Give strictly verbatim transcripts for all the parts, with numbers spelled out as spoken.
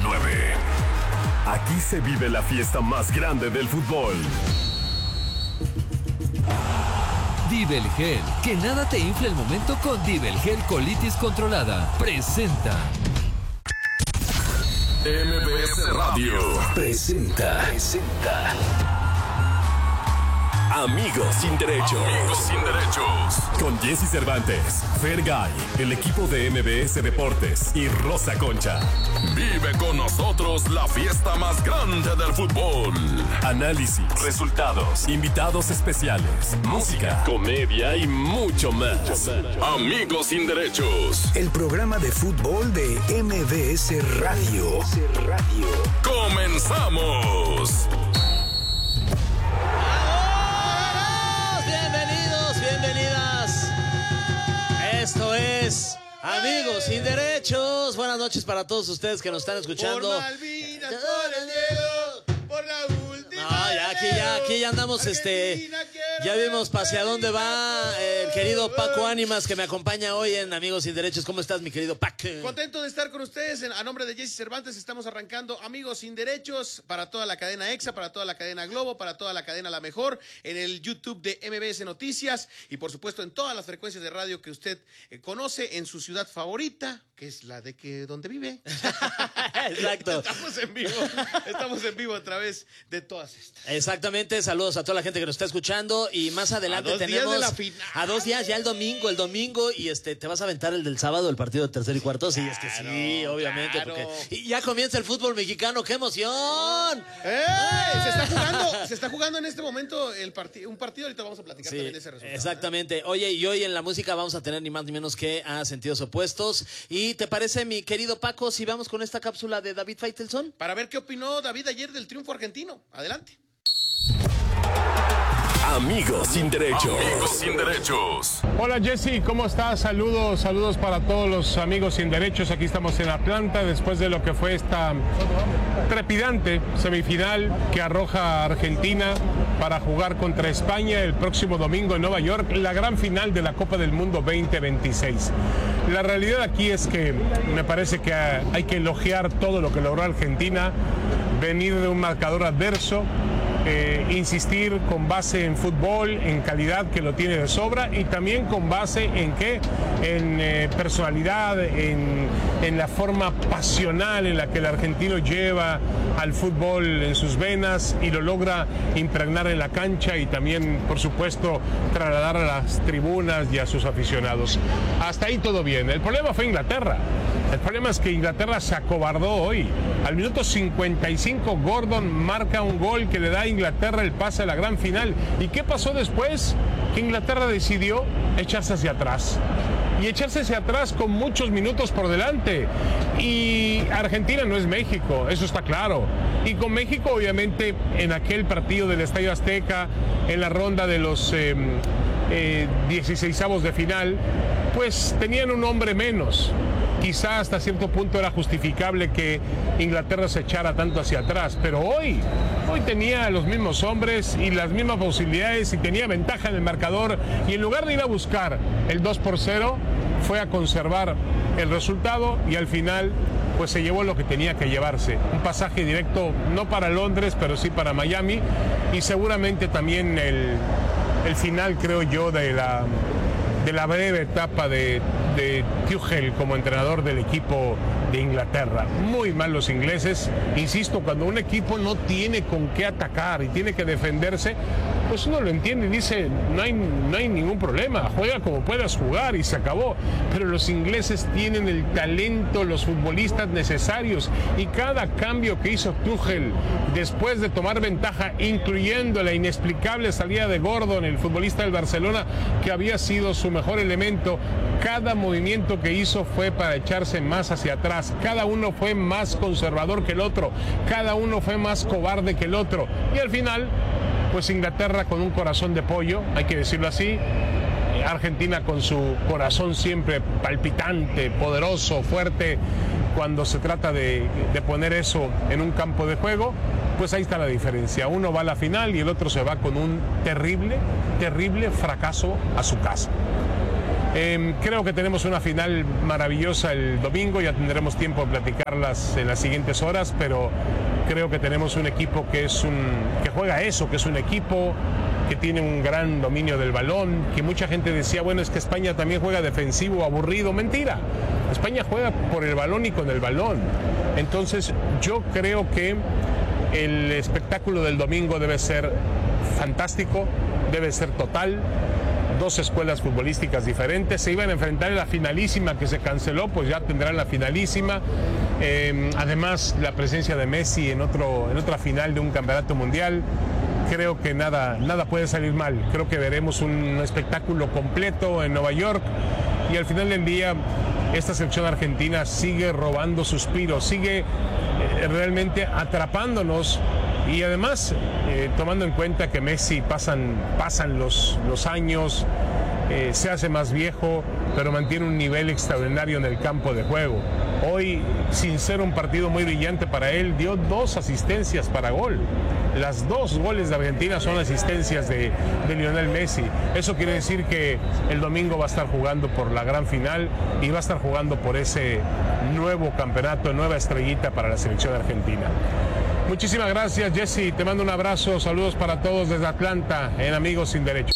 nueve. Aquí se vive la fiesta más grande del fútbol. Divelgel, que nada te infle el momento con Divelgel Colitis Controlada. Presenta. M B S Radio presenta. Presenta. Amigos sin derecho. Amigos sin derechos. Con Jesse Cervantes, Fergay, el equipo de M B S Deportes y Rosa Concha. Vive con nosotros la fiesta más grande del fútbol. Análisis, resultados, invitados especiales, música, comedia y mucho más. Amigos sin derechos. El programa de fútbol de M B S Radio. ¡Comenzamos! Esto es Amigos sin Derechos. Buenas noches para todos ustedes que nos están escuchando. Por Malvinas, por el Diego, por la última. No, ya aquí ya aquí ya andamos, este, ya vimos hacia dónde va el querido Paco Ánimas, que me acompaña hoy en Amigos sin Derechos. ¿Cómo estás, mi querido Paco? Contento de estar con ustedes. A nombre de Jesse Cervantes estamos arrancando Amigos sin Derechos para toda la cadena EXA, para toda la cadena Globo, para toda la cadena La Mejor, en el YouTube de M B S Noticias y por supuesto en todas las frecuencias de radio que usted eh, conoce en su ciudad favorita, que es la de que donde vive. Exacto. Estamos en vivo, estamos en vivo a través de todas estas. Exactamente, saludos a toda la gente que nos está escuchando y más adelante a dos tenemos días de la final. A dos días, ya el domingo, el domingo y este, ¿te vas a aventar el del sábado, el partido de tercer y cuarto? Sí, es que sí, obviamente, claro. porque y ya comienza el fútbol mexicano, ¡qué emoción! ¡Eh! Se está jugando, se está jugando en este momento el partido, un partido, ahorita vamos a platicar Sí, también de ese resultado. exactamente. Oye, y hoy en la música vamos a tener ni más ni menos que a Sentidos Opuestos. ¿Y te parece, mi querido Paco, si vamos con esta cápsula de David Faitelson? Para ver qué opinó David ayer del triunfo argentino. Adelante. Amigos sin derechos. Amigos sin derechos. Hola Jesse, ¿cómo estás? Saludos, saludos para todos los amigos sin derechos. Aquí estamos en Atlanta después de lo que fue esta trepidante semifinal que arroja a Argentina para jugar contra España el próximo domingo en Nueva York, la gran final de la Copa del Mundo veinte veintiséis. La realidad aquí es que me parece que hay que elogiar todo lo que logró Argentina, venir de un marcador adverso. Eh, insistir con base en fútbol, en calidad que lo tiene de sobra y también con base en qué, en eh, personalidad, en, en la forma pasional en la que el argentino lleva al fútbol en sus venas y lo logra impregnar en la cancha y también, por supuesto, trasladar a las tribunas y a sus aficionados. Hasta ahí todo bien. El problema fue Inglaterra. El problema es que Inglaterra se acobardó hoy. Al minuto cincuenta y cinco, Gordon marca un gol que le da a Inglaterra el pase a la gran final. ¿Y qué pasó después? Que Inglaterra decidió echarse hacia atrás. Y echarse hacia atrás con muchos minutos por delante. Y Argentina no es México, eso está claro. Y con México, obviamente, en aquel partido del Estadio Azteca, en la ronda de los eh, eh, dieciseisavos de final, pues tenían un hombre menos. Quizá hasta cierto punto era justificable que Inglaterra se echara tanto hacia atrás, pero hoy, hoy tenía los mismos hombres y las mismas posibilidades y tenía ventaja en el marcador y en lugar de ir a buscar el dos por cero, fue a conservar el resultado y al final pues se llevó lo que tenía que llevarse. Un pasaje directo no para Londres, pero sí para Miami y seguramente también el, el final, creo yo, de la... de la breve etapa de, de Tuchel como entrenador del equipo de Inglaterra. Muy mal los ingleses. Insisto, cuando un equipo no tiene con qué atacar y tiene que defenderse, pues uno lo entiende y dice, no hay, no hay ningún problema, juega como puedas jugar y se acabó. Pero los ingleses tienen el talento, los futbolistas necesarios y cada cambio que hizo Tuchel después de tomar ventaja, incluyendo la inexplicable salida de Gordon, el futbolista del Barcelona, que había sido su mejor elemento, cada movimiento que hizo fue para echarse más hacia atrás, cada uno fue más conservador que el otro, cada uno fue más cobarde que el otro y al final pues Inglaterra con un corazón de pollo, hay que decirlo así, Argentina con su corazón siempre palpitante, poderoso, fuerte, cuando se trata de, de poner eso en un campo de juego, pues ahí está la diferencia. Uno va a la final y el otro se va con un terrible, terrible fracaso a su casa. Eh, creo que tenemos una final maravillosa el domingo, ya tendremos tiempo de platicarlas en las siguientes horas, pero creo que tenemos un equipo que es un que juega eso, que es un equipo que tiene un gran dominio del balón, que mucha gente decía, bueno, es que España también juega defensivo, aburrido. Mentira, España juega por el balón y con el balón. Entonces yo creo que el espectáculo del domingo debe ser fantástico, debe ser total. Dos escuelas futbolísticas diferentes, se iban a enfrentar en la finalísima que se canceló, pues ya tendrán la finalísima. Eh, además, la presencia de Messi en, otro, en otra final de un campeonato mundial, creo que nada, nada puede salir mal. Creo que veremos un espectáculo completo en Nueva York y al final del día esta selección argentina sigue robando suspiros, sigue eh, realmente atrapándonos. Y además, eh, tomando en cuenta que Messi pasan, pasan los, los años, eh, se hace más viejo, pero mantiene un nivel extraordinario en el campo de juego. Hoy, sin ser un partido muy brillante para él, dio dos asistencias para gol. Las dos goles de Argentina son asistencias de, de Lionel Messi. Eso quiere decir que el domingo va a estar jugando por la gran final y va a estar jugando por ese nuevo campeonato, nueva estrellita para la selección argentina. Muchísimas gracias, Jesse. Te mando un abrazo. Saludos para todos desde Atlanta en Amigos Sin Derechos.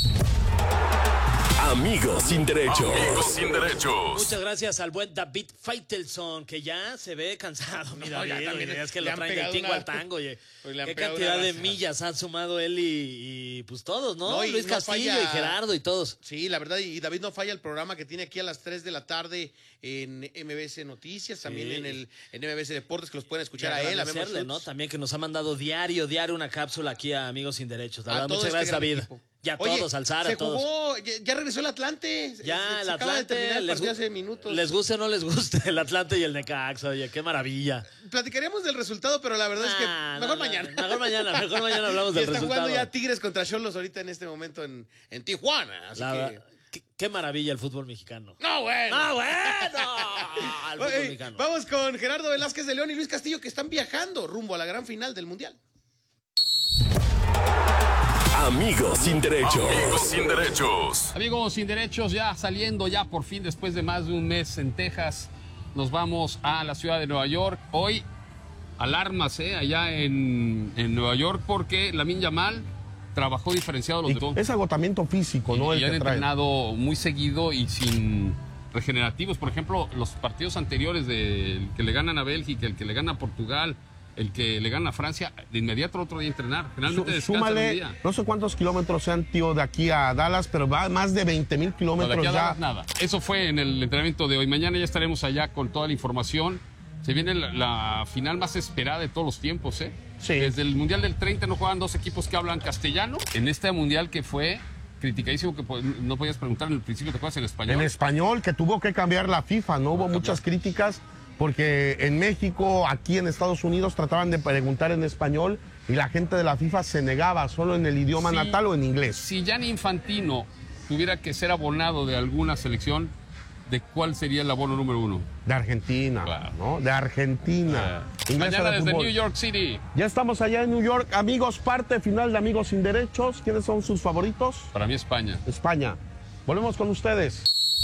Amigos Sin Derechos. Amigos Sin Derechos. Muchas gracias al buen David Faitelson, que ya se ve cansado. Mira, no, ya bien, también oye, es que le lo han traen del tingo una... al tango. Oye. Pues le Qué pegado cantidad una de raza. millas han sumado él y, y pues todos, ¿no? No, y Luis no Castillo falla... y Gerardo y todos. Sí, la verdad, y David no falla el programa que tiene aquí a las tres de la tarde en M B S Noticias, también Sí. en el en M B S Deportes, que los pueden escuchar Y a él, a Memo agradecerle, Schutz. ¿no? También que nos ha mandado diario, diario una cápsula aquí a Amigos Sin Derechos. La A verdad, todo muchas este gracias, gran David. equipo. Y a Oye, todos, al Zara, se a todos. jugó, ya, ya regresó el Atlante. Ya, se, el se acaba de Atlante, terminar el les, partido gu- hace minutos. les guste o no les guste el Atlante y el Necaxa, oye, qué maravilla. Platicaríamos del resultado, pero la verdad es que Ah, mejor no, no, mañana. Mejor mañana, mejor mañana hablamos Y del está resultado. jugando ya Tigres contra Xolos ahorita en este momento en, en Tijuana. Así La que... verdad, qué, qué maravilla el fútbol mexicano. ¡No, bueno! ¡Ah, bueno! El fútbol Oye, mexicano. vamos con Gerardo Velázquez de León y Luis Castillo, que están viajando rumbo a la gran final del Mundial. Amigos Sin Derechos. Amigos Sin Derechos. Amigos Sin Derechos, ya saliendo ya por fin después de más de un mes en Texas, nos vamos a la ciudad de Nueva York. Hoy, alarmas ¿eh? allá en, en Nueva York porque Lamine Yamal trabajó diferenciado los demás. Es agotamiento físico, ¿no? Y, El y han que trae. entrenado muy seguido y sin regenerativos. Por ejemplo, los partidos anteriores del que le ganan a Bélgica, el que le gana a Portugal, el que le gana a Francia, de inmediato el otro día a entrenar. Finalmente Sú- descansan un Súmale, día. no sé cuántos kilómetros sean, tío, de aquí a Dallas, pero va más de veinte mil No, de kilómetros aquí a ya. Dallas, nada. Eso fue en el entrenamiento de hoy. Mañana ya estaremos allá con toda la información. Se viene la, la final más esperada de todos los tiempos, ¿eh? Sí. Desde el Mundial del treinta no juegan dos equipos que hablan castellano. En este Mundial que fue criticadísimo, que po- no podías preguntar en el principio, ¿te acuerdas en español? En español, que tuvo que cambiar la FIFA, ¿no? Hubo muchas críticas porque en México, aquí en Estados Unidos, trataban de preguntar en español y la gente de la FIFA se negaba solo en el idioma Sí. natal o en inglés. Si Gianni Infantino tuviera que ser abonado de alguna selección, ¿de cuál sería el abono número uno? De Argentina, Claro. ¿no? De Argentina. Inglesa Mañana de desde fútbol. New York City. Ya estamos allá en New York. Amigos, parte final de Amigos Sin Derechos. ¿Quiénes son sus favoritos? Para mí España. España. Volvemos con ustedes.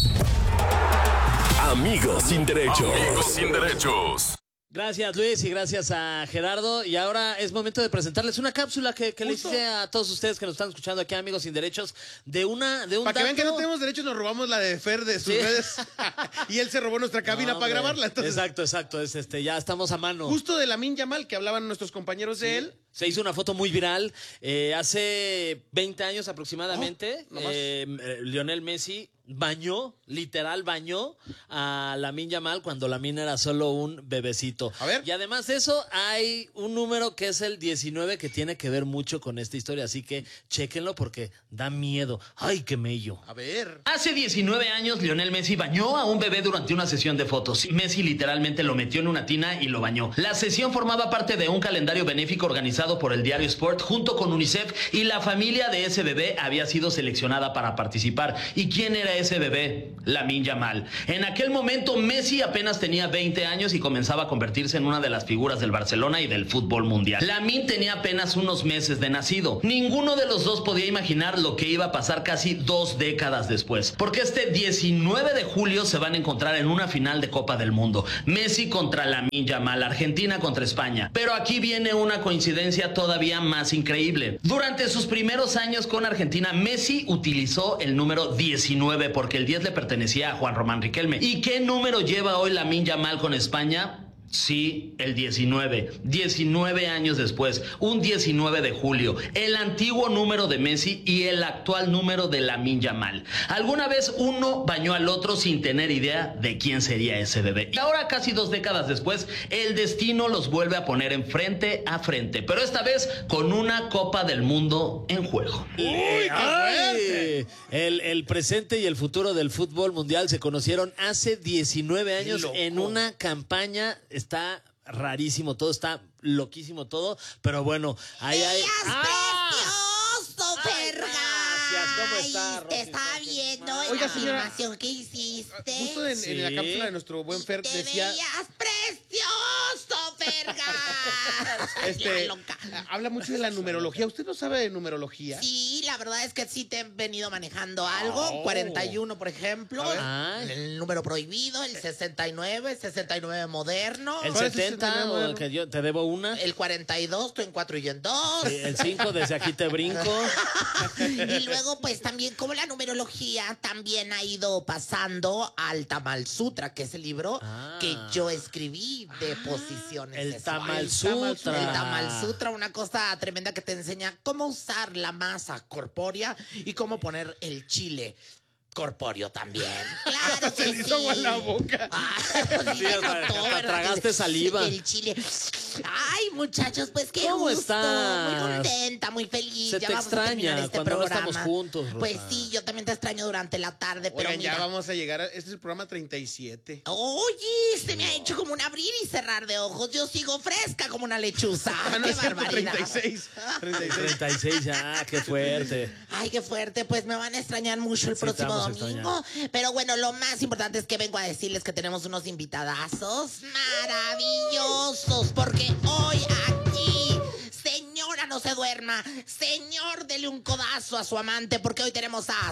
Amigos Sin Derechos. Amigos Sin Derechos. Gracias, Luis, y gracias a Gerardo. Y ahora es momento de presentarles una cápsula que, que le Justo. hice a todos ustedes que nos están escuchando aquí, Amigos Sin Derechos, de una de un Para que vean que no dato- tenemos derechos, nos robamos la de Fer de sus Sí. redes. Y él se robó nuestra cabina No, para hombre. grabarla. Entonces, Exacto, exacto. Es este, ya estamos a mano. justo de Lamine Yamal, que hablaban nuestros compañeros de él. Se hizo una foto muy viral eh, hace veinte años aproximadamente. Oh, no más. eh, eh, Lionel Messi bañó, literal bañó a Lamine Yamal cuando Lamine era solo un bebecito. A ver. Y además de eso, hay un número que es el diecinueve que tiene que ver mucho con esta historia. Así que chéquenlo porque da miedo. ¡Ay, qué mello! A ver. Hace diecinueve años, Lionel Messi bañó a un bebé durante una sesión de fotos. Messi literalmente lo metió en una tina y lo bañó. La sesión formaba parte de un calendario benéfico organizado realizado por el diario Sport junto con UNICEF, y la familia de ese bebé había sido seleccionada para participar. ¿Y quién era ese bebé? Lamine Yamal. En aquel momento Messi apenas tenía veinte años y comenzaba a convertirse en una de las figuras del Barcelona y del fútbol mundial. Lamine tenía apenas unos meses de nacido. Ninguno de los dos podía imaginar lo que iba a pasar casi dos décadas después, porque este diecinueve de julio se van a encontrar en una final de Copa del Mundo. Messi contra Lamine Yamal, Argentina contra España. Pero aquí viene una coincidencia todavía más increíble. Durante sus primeros años con Argentina, Messi utilizó el número diecinueve porque el diez le pertenecía a Juan Román Riquelme. ¿Y qué número lleva hoy Lamine Yamal con España? Sí, el diecinueve. diecinueve años después, un diecinueve de julio, el antiguo número de Messi y el actual número de Lamine Yamal. Alguna vez uno bañó al otro sin tener idea de quién sería ese bebé. Y ahora, casi dos décadas después, el destino los vuelve a poner en frente a frente, pero esta vez con una Copa del Mundo en juego. ¡Uy, qué fuerte! El, el presente y el futuro del fútbol mundial se conocieron hace diecinueve años en una campaña. Está rarísimo todo, está loquísimo todo, pero bueno, ahí hay... ¡Ah! ¡Precioso, Fergay! ¿Cómo está, Te estaba viendo en Oiga, la señora, animación que hiciste. Justo en, Sí. en la cápsula de nuestro buen Fer Te decía... veías precioso, Fergay. Este, La loca. habla mucho de la numerología. ¿Usted no sabe de numerología? Sí, la verdad es que sí te he venido manejando algo. Oh. cuarenta y uno, por ejemplo. A ver. Ay. El número prohibido, el sesenta y nueve, sesenta y nueve moderno. El ¿Cuál es el setenta, sesenta y nueve? o el que yo te debo una. El cuarenta y dos, tú en cuatro y yo en dos. Sí, el cinco, desde aquí te brinco. Y luego, pues también, como la numerología también ha ido pasando al Tamal Sutra, que es el libro Ah. que yo escribí de posiciones. El sexuales. Tamal Sutra. El Tamal Sutra, una cosa tremenda que te enseña cómo usar la masa corpórea y cómo poner el chile corpóreo también. Claro Se que le sí. hizo agua en la boca. Ah, pues Sí, me hasta- notó, hasta ¿verdad? tragaste saliva. El chile. Ay, muchachos, pues qué ¿Cómo gusto. estás? Muy contenta, muy feliz. Se Ya te vamos a extraña terminar este cuando no programa. estamos juntos, Rosa. Pues sí, yo también te extraño durante la tarde, pero Oigan, mira. ya vamos a llegar a... Este es el programa treinta y siete. Oye, se me ha hecho como un abrir y cerrar de ojos. Yo sigo fresca como una lechuza. Ah, no, ¡Qué es cierto, barbaridad! treinta y seis. treinta y seis. treinta y seis ya, qué fuerte. Ay, qué fuerte. Pues me van a extrañar mucho el Sí, te próximo vamos a domingo. Pero bueno, lo más importante es que vengo a decirles que tenemos unos invitadazos maravillosos. Porque hoy aquí, señora, no se duerma. Señor, dele un codazo a su amante, porque hoy tenemos a